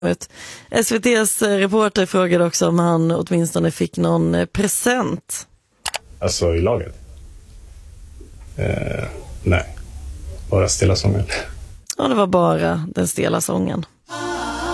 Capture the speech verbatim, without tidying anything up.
S V T:s reporter frågade också om han åtminstone fick någon present. Alltså i laget? Eh, nej, bara stela sången. Ja, det var bara den stela sången.